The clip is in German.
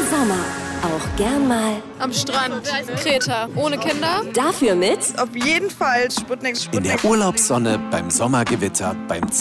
Sommer auch gern mal am Strand, Kreta, ohne Kinder. Dafür mit auf jeden Fall Sputnik. In der Urlaubssonne, beim Sommergewitter, beim